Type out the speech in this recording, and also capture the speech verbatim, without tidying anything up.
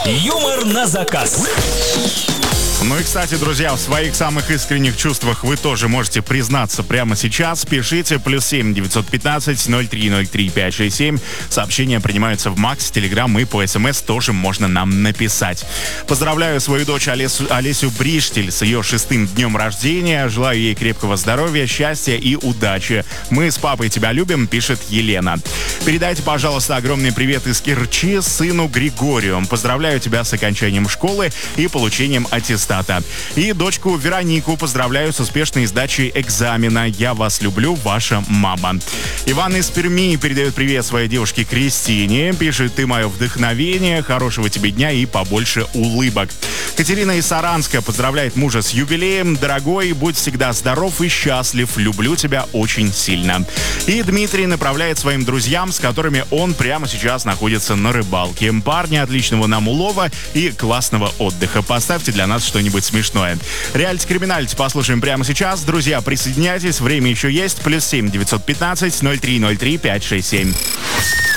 Юмор на заказ. Ну и, кстати, друзья, в своих самых искренних чувствах вы тоже можете признаться прямо сейчас. Пишите плюс семь девятьсот пятнадцать ноль три ноль три пять шесть семь. Сообщения принимаются в Макс, Телеграм и по СМС тоже можно нам написать. Поздравляю свою дочь Олесу, Олесю Бриштель с ее шестым днем рождения. Желаю ей крепкого здоровья, счастья и удачи. Мы с папой тебя любим, пишет Елена. Передайте, пожалуйста, огромный привет из Керчи сыну Григорию. Поздравляю тебя с окончанием школы и получением аттестата. И дочку Веронику поздравляю с успешной сдачей экзамена. Я вас люблю, ваша мама. Иван из Перми передает привет своей девушке Кристине. Пишет: ты мое вдохновение, хорошего тебе дня и побольше улыбок. Катерина из Саранска поздравляет мужа с юбилеем. Дорогой, будь всегда здоров и счастлив. Люблю тебя очень сильно. И Дмитрий направляет своим друзьям, с которыми он прямо сейчас находится на рыбалке. Парни, отличного нам улова и классного отдыха. Поставьте для нас что-нибудь смешное. Реалити-криминальти послушаем прямо сейчас. Друзья, присоединяйтесь, время еще есть. Плюс семь девятьсот пятнадцать ноль три ноль три пять шесть семь.